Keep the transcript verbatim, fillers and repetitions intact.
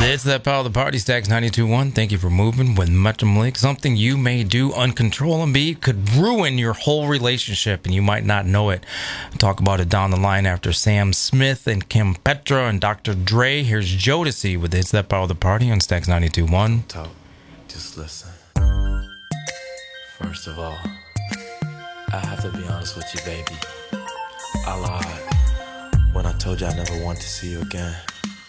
It's that power of the party, Stacks ninety-two point one. Thank you for moving with Metro Malik. Something you may do uncontrollably could ruin your whole relationship, and you might not know it. I'll talk about it down the line after Sam Smith and Kim Petra and Doctor Dre. Here's Jodeci with It's That Power of the Party on Stacks ninety-two point one. Talk, just listen. First of all, I have to be honest with you, baby. I lied when I told you I never want to see you again.